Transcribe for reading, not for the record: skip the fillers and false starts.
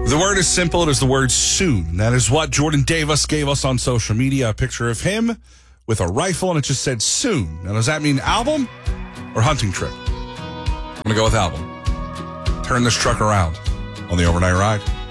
The word is simple. It is the word soon. That is what Jordan Davis gave us on social media. A picture of him with a rifle, and it just said soon. Now, does that mean album or hunting trip? I'm going to go with album. Turn this truck around on the Overnight Ride.